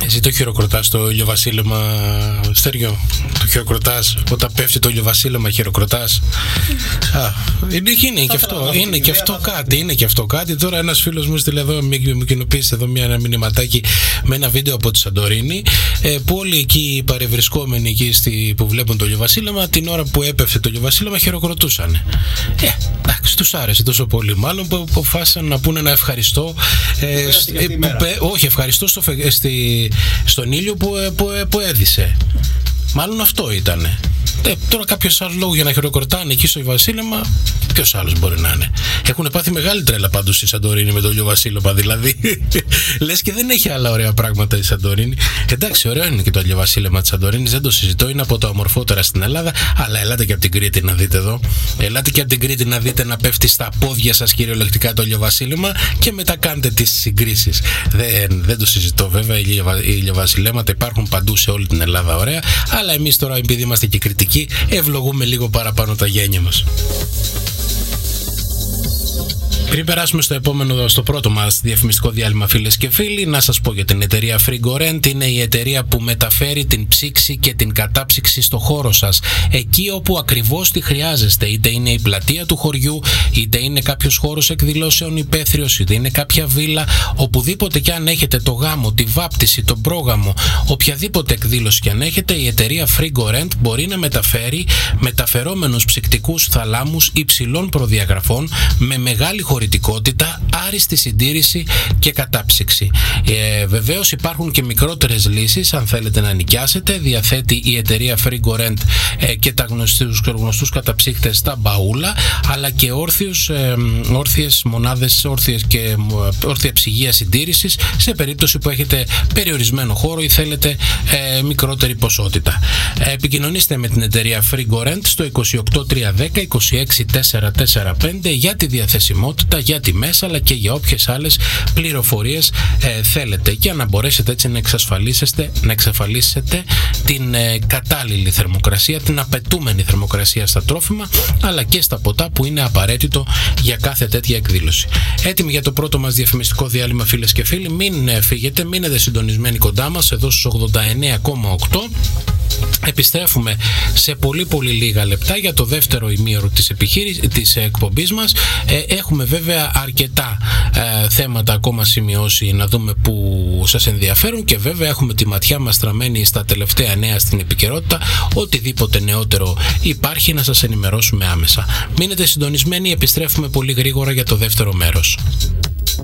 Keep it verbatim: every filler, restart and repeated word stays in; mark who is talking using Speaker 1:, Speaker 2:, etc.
Speaker 1: Εσύ το χειροκροτάς το ηλιοβασίλεμα, Στέριο? Το χειροκροτάς όταν πέφτει το ηλιοβασίλεμα, χειροκροτάς? Α, είναι, είναι και αυτό, είναι και αυτό κάτι, είναι και αυτό κάτι. Τώρα ένας φίλος μου στείλε εδώ, μου κοινοποίησε εδώ μια, ένα μηνυματάκι με ένα βίντεο από τη Σαντορίνη, ε, που όλοι εκεί οι παρευρισκόμενοι εκεί στη, που βλέπουν το ηλιοβασίλεμα, την ώρα που έπεφτε το ηλιοβασίλεμα χειροκροτούσαν. Ε, εντάξει, τους άρεσε τόσο πολύ, μάλλον που αποφάσισαν να πούνε ένα ευχαριστώ. Ε, ε, που, πε, όχι, ευχαριστώ στο, στη, στον ήλιο που, που, που έδισε. Μάλλον αυτό ήτανε. Ε, τώρα κάποιος άλλος λόγο για να χειροκροτάνε εκεί στο ηλιοβασίλεμα, ποιος άλλος μπορεί να είναι? Έχουν πάθει μεγάλη τρέλα πάντως η Σαντορίνη με το ηλιοβασίλεμα, δηλαδή. Λες και δεν έχει άλλα ωραία πράγματα η Σαντορίνη. Εντάξει, ωραίο είναι και το ηλιοβασίλεμα της Σαντορίνης, δεν το συζητώ, είναι από τα ομορφότερα στην Ελλάδα. Αλλά ελάτε και από την Κρήτη να δείτε εδώ. Ελάτε και από την Κρήτη να δείτε να πέφτει στα πόδια σας κυριολεκτικά το ηλιοβασίλεμα και μετά κάντε τις συγκρίσεις. Δεν, δεν το συζητώ βέβαια. Οι ηλιοβασιλέματα υπάρχουν παντού σε όλη την Ελλάδα, ωραία. Αλλά εμείς τώρα, επειδή είμαστε και κριτικοί, ευλογούμε λίγο παραπάνω τα γένια μας. Πριν περάσουμε στο επόμενο, στο πρώτο μας διαφημιστικό διάλειμμα, φίλες και φίλοι, να σας πω για την εταιρεία Frigorent. Είναι η εταιρεία που μεταφέρει την ψήξη και την κατάψυξη στο χώρο σας, εκεί όπου ακριβώς τη χρειάζεστε. Είτε είναι η πλατεία του χωριού, είτε είναι κάποιος χώρος εκδηλώσεων υπαίθριος, είτε είναι κάποια βίλα, οπουδήποτε και αν έχετε το γάμο, τη βάπτιση, τον πρόγαμο, οποιαδήποτε εκδήλωση και αν έχετε, η εταιρεία Frigorent μπορεί να μεταφέρει μεταφερόμενους ψυκτικούς θαλάμους υψηλών προδιαγραφών με μεγάλη χωρητικότητα, άριστη συντήρηση και κατάψυξη. Ε, βεβαίως υπάρχουν και μικρότερες λύσεις αν θέλετε να νοικιάσετε. Διαθέτει η εταιρεία Frigorent ε, και τα γνωστούς, γνωστούς καταψύκτες στα μπαούλα, αλλά και όρθιους, ε, όρθιες μονάδες, όρθιες και όρθια ψυγεία συντήρησης σε περίπτωση που έχετε περιορισμένο χώρο ή θέλετε ε, μικρότερη ποσότητα. Ε, επικοινωνήστε με την εταιρεία Frigorent στο είκοσι οκτώ τριακόσια δέκα είκοσι έξι τετρακόσια σαράντα πέντε για τη διαθεσιμότητα, για τιμές, αλλά και για όποιες άλλες πληροφορίες ε, θέλετε, για να μπορέσετε έτσι να εξασφαλίσετε, να εξασφαλίσετε την ε, κατάλληλη θερμοκρασία, την απαιτούμενη θερμοκρασία στα τρόφιμα, αλλά και στα ποτά που είναι απαραίτητο για κάθε τέτοια εκδήλωση. Έτοιμοι για το πρώτο μας διαφημιστικό διάλειμμα, φίλες και φίλοι. Μην ε, φύγετε, μείνετε συντονισμένοι κοντά μας εδώ στους ογδόντα εννέα κόμμα οκτώ. Επιστρέφουμε σε πολύ πολύ λίγα λεπτά για το δεύτερο ημίωρο της, επιχείρησης, της εκπομπής μας. Ε, έχουμε βέβαια αρκετά ε, θέματα ακόμα σημειώσει να δούμε που σας ενδιαφέρουν και βέβαια έχουμε τη ματιά μας στραμμένη στα τελευταία νέα στην επικαιρότητα. Οτιδήποτε νεότερο υπάρχει να σας ενημερώσουμε άμεσα. Μείνετε συντονισμένοι, επιστρέφουμε πολύ γρήγορα για το δεύτερο μέρος.